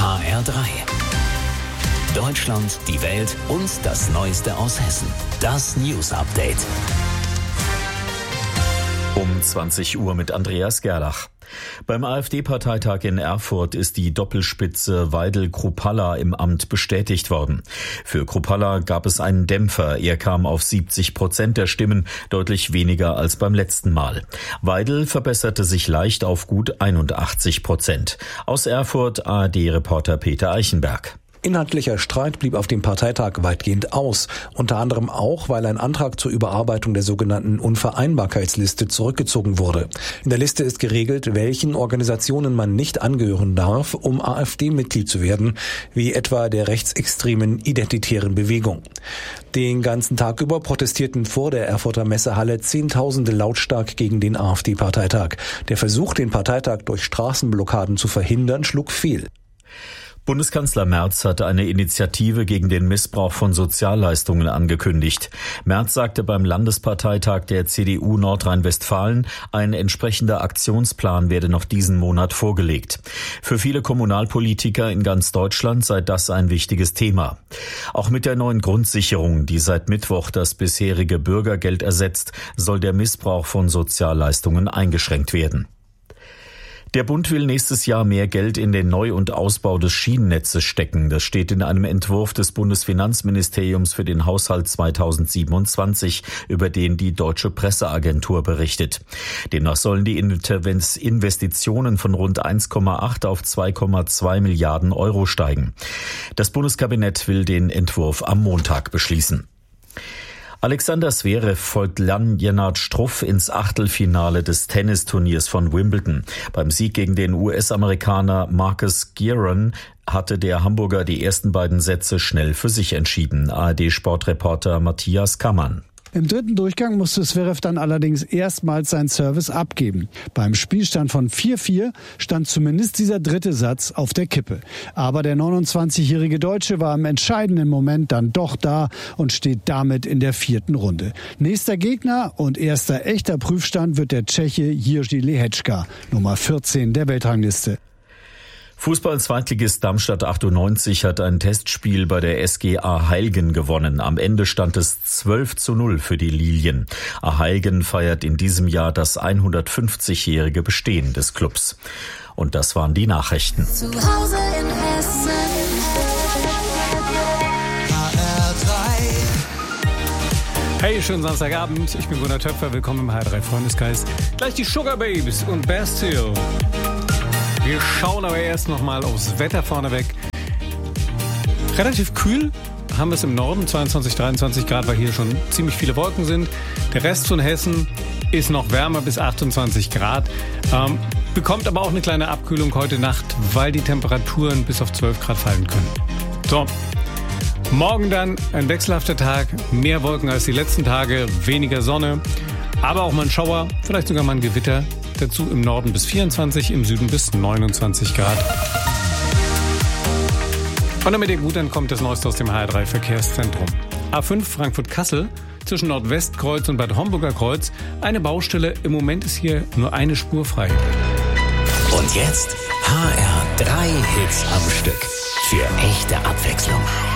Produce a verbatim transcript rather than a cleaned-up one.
H R drei. Deutschland, die Welt und das Neueste aus Hessen. Das News Update. Um zwanzig Uhr mit Andreas Gerlach. Beim AfD-Parteitag in Erfurt ist die Doppelspitze Weidel-Kruppalla im Amt bestätigt worden. Für Kruppalla gab es einen Dämpfer. Er kam auf siebzig Prozent der Stimmen, deutlich weniger als beim letzten Mal. Weidel verbesserte sich leicht auf gut einundachtzig Prozent. Aus Erfurt A R D-Reporter Peter Eichenberg. Inhaltlicher Streit blieb auf dem Parteitag weitgehend aus, unter anderem auch, weil ein Antrag zur Überarbeitung der sogenannten Unvereinbarkeitsliste zurückgezogen wurde. In der Liste ist geregelt, welchen Organisationen man nicht angehören darf, um AfD-Mitglied zu werden, wie etwa der rechtsextremen Identitären Bewegung. Den ganzen Tag über protestierten vor der Erfurter Messehalle Zehntausende lautstark gegen den AfD-Parteitag. Der Versuch, den Parteitag durch Straßenblockaden zu verhindern, schlug fehl. Bundeskanzler Merz hatte eine Initiative gegen den Missbrauch von Sozialleistungen angekündigt. Merz sagte beim Landesparteitag der C D U Nordrhein-Westfalen, ein entsprechender Aktionsplan werde noch diesen Monat vorgelegt. Für viele Kommunalpolitiker in ganz Deutschland sei das ein wichtiges Thema. Auch mit der neuen Grundsicherung, die seit Mittwoch das bisherige Bürgergeld ersetzt, soll der Missbrauch von Sozialleistungen eingeschränkt werden. Der Bund will nächstes Jahr mehr Geld in den Neu- und Ausbau des Schienennetzes stecken. Das steht in einem Entwurf des Bundesfinanzministeriums für den Haushalt zweitausendsiebenundzwanzig, über den die Deutsche Presseagentur berichtet. Demnach sollen die Investitionen von rund eins Komma acht auf zwei Komma zwei Milliarden Euro steigen. Das Bundeskabinett will den Entwurf am Montag beschließen. Alexander Zverev folgt Jan-Lennart Struff ins Achtelfinale des Tennisturniers von Wimbledon. Beim Sieg gegen den U S-Amerikaner Marcus Giron hatte der Hamburger die ersten beiden Sätze schnell für sich entschieden. A R D-Sportreporter Matthias Kammann. Im dritten Durchgang musste Zverev dann allerdings erstmals seinen Service abgeben. Beim Spielstand von vier vier stand zumindest dieser dritte Satz auf der Kippe. Aber der neunundzwanzigjährige Deutsche war im entscheidenden Moment dann doch da und steht damit in der vierten Runde. Nächster Gegner und erster echter Prüfstand wird der Tscheche Jiří Lehečka, Nummer vierzehn der Weltrangliste. Fußball-Zweitligist Darmstadt achtundneunzig hat ein Testspiel bei der S G A Heilgen gewonnen. Am Ende stand es zwölf zu null für die Lilien. A Heilgen feiert in diesem Jahr das hundertfünfzigjährige Bestehen des Clubs. Und das waren die Nachrichten. Zu Hause in Hessen. H R drei. Hey, schönen Samstagabend. Ich bin Gunnar Töpfer. Willkommen im H R drei Freundeskreis. Gleich die Sugar Babes und Bastille. Wir schauen aber erst noch mal aufs Wetter vorneweg. Relativ kühl haben wir es im Norden, zweiundzwanzig, dreiundzwanzig Grad, weil hier schon ziemlich viele Wolken sind. Der Rest von Hessen ist noch wärmer bis achtundzwanzig Grad. Ähm, bekommt aber auch eine kleine Abkühlung heute Nacht, weil die Temperaturen bis auf zwölf Grad fallen können. So, morgen dann ein wechselhafter Tag, mehr Wolken als die letzten Tage, weniger Sonne, aber auch mal ein Schauer, vielleicht sogar mal ein Gewitter. Dazu im Norden bis vierundzwanzig, im Süden bis neunundzwanzig Grad. Und damit ihr gut ankommt, das Neueste aus dem H R drei Verkehrszentrum. A fünf Frankfurt-Kassel zwischen Nordwestkreuz und Bad Homburger Kreuz. Eine Baustelle, im Moment ist hier nur eine Spur frei. Und jetzt H R drei Hits am Stück. Für echte Abwechslung.